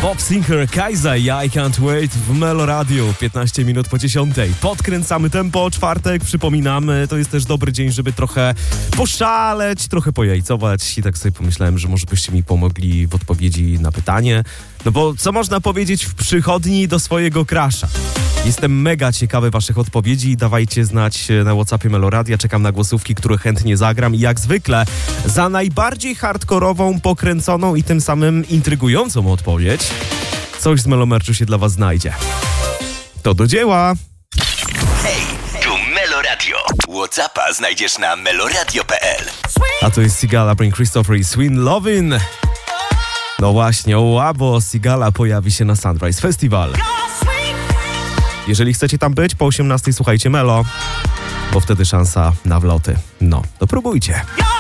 Bob Sinclair, Kaiza i I Can't Wait w Melo Radio, 15 minut po 10. Podkręcamy tempo, czwartek, przypominamy, to jest też dobry dzień, żeby trochę poszaleć, trochę pojajcować i tak sobie pomyślałem, że może byście mi pomogli w odpowiedzi na pytanie, no bo co można powiedzieć w przychodni do swojego crusha? Jestem mega ciekawy waszych odpowiedzi, dawajcie znać na WhatsAppie Melo Radia, czekam na głosówki, które chętnie zagram i jak zwykle za najbardziej hardkorową, pokręconą i tym samym intrygującą odpowiedź coś z Melo Merchu się dla was znajdzie. To do dzieła! Hej, tu Melo Radio. WhatsAppa znajdziesz na meloradio.pl. A to jest Sigala, Bring Christopher i Swin Lovin'. No właśnie, bo Sigala pojawi się na Sunrise Festival. Jeżeli chcecie tam być, po 18 słuchajcie Melo, bo wtedy szansa na wloty. No, to próbujcie.